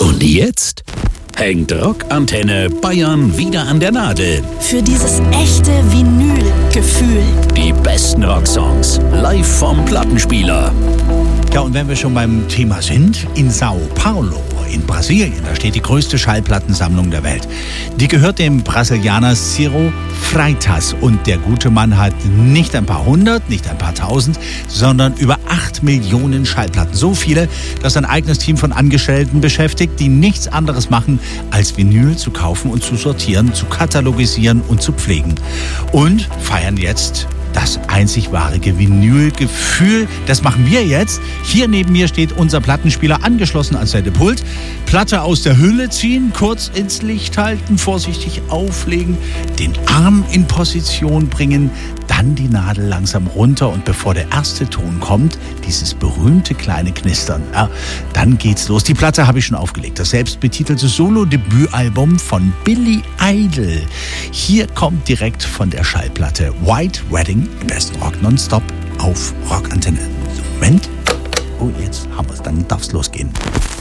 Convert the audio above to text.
Und jetzt hängt Rockantenne Bayern wieder an der Nadel. Für dieses echte Vinyl-Gefühl. Die besten Rocksongs live vom Plattenspieler. Ja, und wenn wir schon beim Thema sind, in Sao Paulo in Brasilien, da steht die größte Schallplattensammlung der Welt. Die gehört dem Brasilianer Ciro Freitas und der gute Mann hat nicht ein paar hundert, nicht ein paar tausend, sondern über 8 Millionen Schallplatten. So viele, dass ein eigenes Team von Angestellten beschäftigt, die nichts anderes machen, als Vinyl zu kaufen und zu sortieren, zu katalogisieren und zu pflegen. Und feiern jetzt das einzig wahre Vinylgefühl. Das machen wir jetzt. Hier neben mir steht unser Plattenspieler angeschlossen ans Sendepult. Platte aus der Hülle ziehen, kurz ins Licht halten, vorsichtig auflegen, den Arm in Position bringen, dann die Nadel langsam runter und bevor der erste Ton kommt, dieses berühmte kleine Knistern, dann geht's los. Die Platte habe ich schon aufgelegt. Das selbstbetitelte Solo-Debütalbum von Billy Idol. Hier kommt direkt von der Schallplatte White Wedding im besten Rock nonstop auf Rockantenne. Moment. Oh, jetzt haben wir es, dann darf's losgehen.